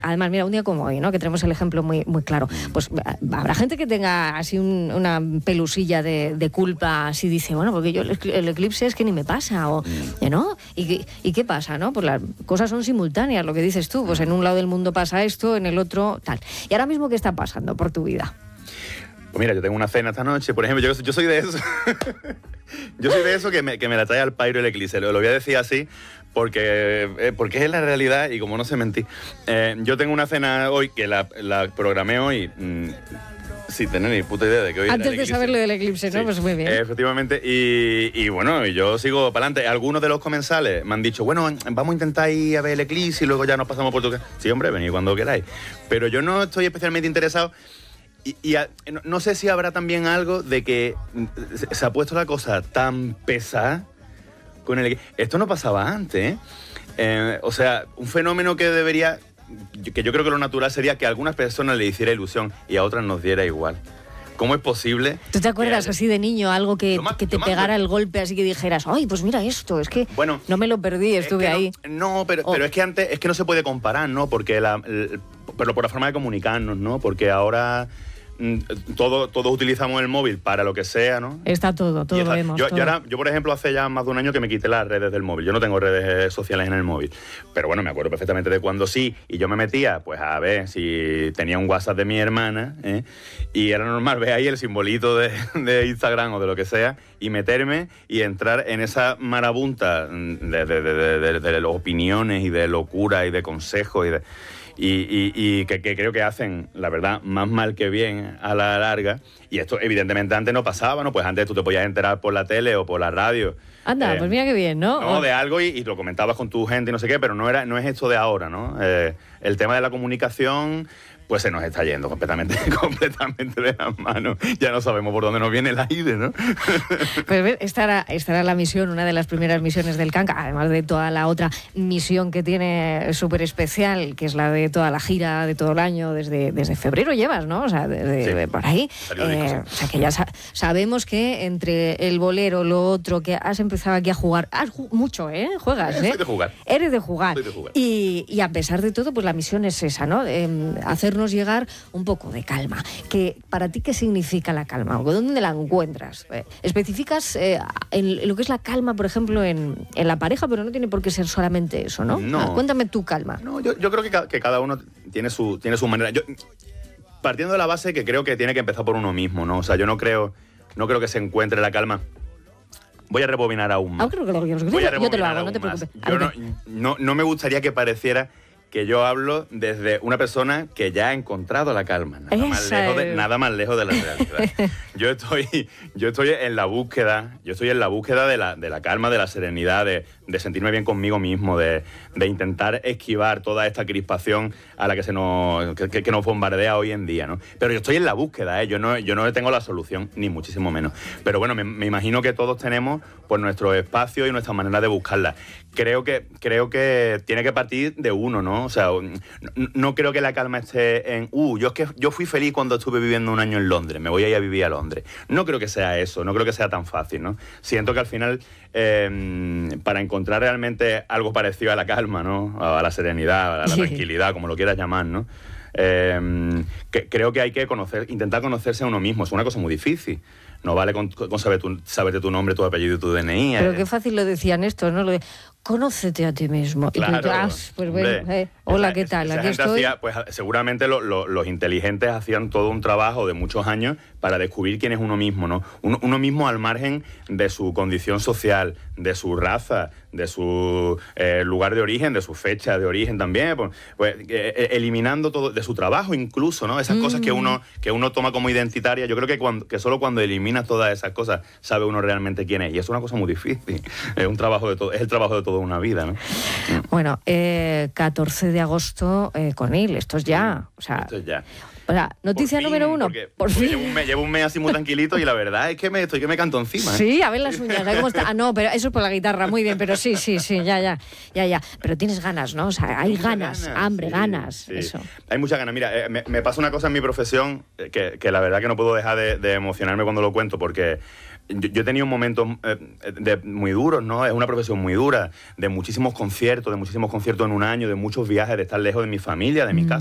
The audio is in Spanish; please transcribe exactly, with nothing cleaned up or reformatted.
Además, mira, un día como hoy, ¿no? Que tenemos el ejemplo muy, muy claro. Pues habrá gente que tenga así un, una pelusilla de, de culpa, así dice, bueno, porque yo el, el eclipse es que ni me pasa, o, ¿no? ¿Y, ¿Y qué pasa, no? Pues las cosas son simultáneas, lo que dices tú. Pues en un lado del mundo pasa esto, en el otro tal. ¿Y ahora mismo qué está pasando por tu vida? Pues mira, yo tengo una cena esta noche, por ejemplo, yo, yo soy de eso. Yo soy de eso que me, que me la trae al pairo el eclipse. Lo, lo voy a decir así porque, eh, porque es la realidad y como no sé mentir. Eh, yo tengo una cena hoy que la, la programé hoy mmm, sin tener ni puta idea de que hoy Antes era el de eclipse. saber lo del eclipse, ¿no? Sí, Pues muy bien. eh, efectivamente. Y, y bueno, yo sigo para adelante. Algunos de los comensales me han dicho, bueno, vamos a intentar ir a ver el eclipse y luego ya nos pasamos por tu casa. Sí, hombre, venid cuando queráis. Pero yo no estoy especialmente interesado. Y, y a, no, no sé si habrá también algo de que se, se ha puesto la cosa tan pesada con el... Esto no pasaba antes, ¿eh? Eh, o sea, un fenómeno que debería... Que yo creo que lo natural sería que a algunas personas le hiciera ilusión y a otras nos diera igual. ¿Cómo es posible? ¿Tú te acuerdas que, así de niño, algo que, más, que te pegara el golpe así que dijeras, ay, pues mira esto, es que bueno, no me lo perdí, estuve es que ahí? No, no pero, oh. pero es que antes, es que no se puede comparar, ¿no? Porque la, el, pero por la forma de comunicarnos, ¿no? Porque ahora... Todo, todos utilizamos el móvil para lo que sea, ¿no? Está todo, todo lo vemos. Yo, todo. Yo, ahora, yo, por ejemplo, hace ya más de un año que me quité las redes del móvil. Yo no tengo redes sociales en el móvil. Pero bueno, me acuerdo perfectamente de cuando sí. Y yo me metía, pues a ver si tenía un WhatsApp de mi hermana, ¿eh? Y era normal ver ahí el simbolito de, de Instagram o de lo que sea y meterme y entrar en esa marabunta de, de, de, de, de, de, de opiniones y de locura y de consejos y de... Y, y, y que, que creo que hacen, la verdad, más mal que bien a la larga. Y esto, evidentemente, antes no pasaba, ¿no? Pues antes tú te podías enterar por la tele o por la radio. Anda, eh, pues mira qué bien, ¿no? No, de algo y, y lo comentabas con tu gente y no sé qué, pero no, era, no es esto de ahora, ¿no? Eh, el tema de la comunicación... pues se nos está yendo completamente, completamente de las manos. Ya no sabemos por dónde nos viene el aire, ¿no? Pues esta era, esta era la misión, una de las primeras misiones del Canca, además de toda la otra misión que tiene súper especial, que es la de toda la gira de todo el año, desde, desde febrero llevas, ¿no? O sea, desde sí, de por ahí. Eh, o sea, que ya sa- sabemos que entre el bolero, lo otro, que has empezado aquí a jugar, has ju- mucho, ¿eh? Juegas, ¿eh? Soy de jugar. Eres de jugar. Soy de jugar. Y, y a pesar de todo, pues la misión es esa, ¿no? Eh, hacernos llegar un poco de calma. Que para ti, ¿qué significa la calma? ¿Dónde la encuentras? Eh, especificas eh, en lo que es la calma, por ejemplo, en, en la pareja, pero no tiene por qué ser solamente eso, ¿no? No. Ah, cuéntame tu calma. No, yo, yo creo que, ca- que cada uno tiene su, tiene su manera. Yo, partiendo de la base que creo que tiene que empezar por uno mismo, ¿no? O sea, yo no creo, no creo que se encuentre la calma. Voy a rebobinar aún más. Ah, creo que lo, yo, Voy a yo te lo hago, rebobinar no te aún más. preocupes. Yo no, no, no me gustaría que pareciera que yo hablo desde una persona que ya ha encontrado la calma. Nada, más lejos, de, nada más lejos de la realidad. Yo estoy, yo estoy en la búsqueda, yo estoy en la búsqueda de la, de la calma, de la serenidad, de, de sentirme bien conmigo mismo, de, de intentar esquivar toda esta crispación a la que se nos, que, que nos bombardea hoy en día, ¿no? Pero yo estoy en la búsqueda, ¿eh? Yo no, yo no tengo la solución, ni muchísimo menos. Pero bueno, me, me imagino que todos tenemos pues, nuestro espacio y nuestra manera de buscarla. Creo que, creo que tiene que partir de uno, ¿no? O sea, no, no creo que la calma esté en, uh, yo es que yo fui feliz cuando estuve viviendo un año en Londres, me voy a ir a vivir a Londres. No creo que sea eso, no creo que sea tan fácil, ¿no? Siento que al final, eh, para encontrar realmente algo parecido a la calma, ¿no? A la serenidad, a la Sí. tranquilidad, como lo quieras llamar, ¿no? Eh, que, creo que hay que conocer, intentar conocerse a uno mismo, es una cosa muy difícil. No vale con, con saber tu, saberte tu nombre, tu apellido y tu D N I. Pero eh. qué fácil lo decían esto, ¿no? Lo de, conócete a ti mismo. Claro, y tú, ah, pues bueno, eh, hola, esa, ¿qué tal? Esa Aquí gente estoy. hacía, pues seguramente lo, lo, los inteligentes hacían todo un trabajo de muchos años para descubrir quién es uno mismo, ¿no? Uno, uno mismo al margen de su condición social, de su raza, de su eh, lugar de origen, de su fecha de origen también, pues, pues eh, eliminando todo, de su trabajo incluso, ¿no? Esas mm. cosas que uno, que uno toma como identitarias. Yo creo que, cuando, que solo cuando eliminas todas esas cosas sabe uno realmente quién es. Y es una cosa muy difícil. Es un trabajo de todo, es el trabajo de toda una vida, ¿no? Bueno, eh, catorce de agosto eh, con él, esto es ya. O sea, esto es ya. O sea, noticia fin, número uno. Porque, por porque fin. Llevo un, mes, llevo un mes así muy tranquilito y la verdad es que me estoy que me canto encima. ¿eh? Sí, a ver las uñas, ¿eh? ¿Cómo está? Ah, no, pero eso es por la guitarra, muy bien, pero sí, sí, sí, ya, ya, ya, ya. Pero tienes ganas, ¿no? O sea, hay ganas, ganas, hambre, sí, ganas, sí. eso. Hay muchas ganas. Mira, eh, me, me pasa una cosa en mi profesión que, que la verdad que no puedo dejar de, de emocionarme cuando lo cuento porque yo, yo he tenido momentos eh, de, muy duros, ¿no? Es una profesión muy dura, de muchísimos conciertos, de muchísimos conciertos en un año, de muchos viajes, de estar lejos de mi familia, de mi casa.